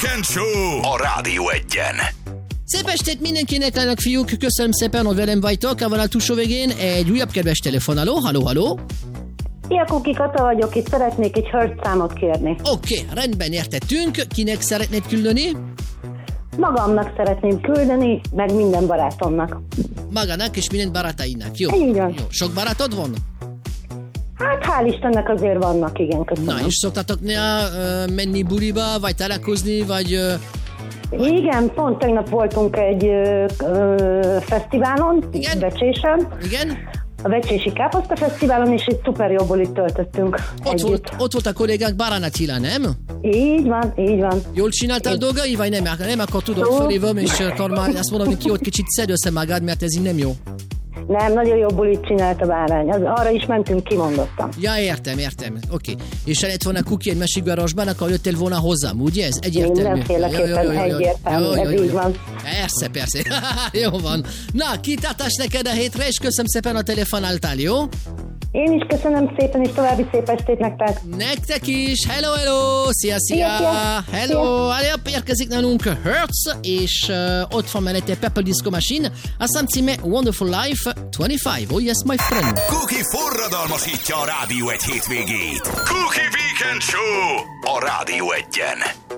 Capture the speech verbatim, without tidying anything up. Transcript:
Weekend Show a Rádió Egyen. Szép estét mindenkinek, lányok, fiúk, köszönöm szépen, hogy velem vagytok. A vonal túlsó végén egy újabb kedves telefonáló. Halló, halló. Szia, Kuki, Kata vagyok, itt szeretnék egy hölgyszámot kérni. Oké, okay, rendben értettünk. Kinek szeretnéd küldeni? Magamnak szeretném küldeni, meg minden barátomnak. Magának és minden barátainak, jó? Így van. Jó. Sok barátod van? Hát hál' Istennek azért vannak, igen, köszönöm. Na, és szoktatok néha uh, menni buliba, vagy találkozni, vagy... Uh, Igen, pont tegnap voltunk egy ö, ö, fesztiválon, Igen? Becsésen. Igen? A Becsési Káposzta Fesztiválon, és egy szuper jó bulit töltöttünk Ott együtt. volt, ott volt a kollégák Barán Attila, nem? Így van, így van. Jól csináltál Így. dolgai, vagy nem? Nem, akkor tudod, Jó. fölhívom, és akkor már azt mondom, hogy ki ott kicsit szedd össze magad, mert ez így nem jó. Nem, nagyon jó bulit csinált a bárány. Az, arra is mentünk, kimondottam. Ja, értem, értem. Oké. Okay. És ha lett volna Kuki egy másik garázsban, akkor jöttél volna hozzám, ugye? Ez egyértelmű. Mindenféleképpen egyértelmű, ez így van. Persze, persze. Jó van. Na, kitartás neked a hétre, és köszönöm szépen a telefonáltál, jó? Én is köszönöm szépen, és további szép estét nektek. Nektek is. Hello, hello. Szia, szia. Szia, szia. Hello. Allez, érkezik nálunk Hertz, és uh, ott van mellette Purple Disco Machine. Aztán címe Wonderful Life huszonöt. Oh yes, my friend. Kuki forradalmasítja a Rádió Egy hétvégét. Kuki Weekend Show a Rádió Egyen.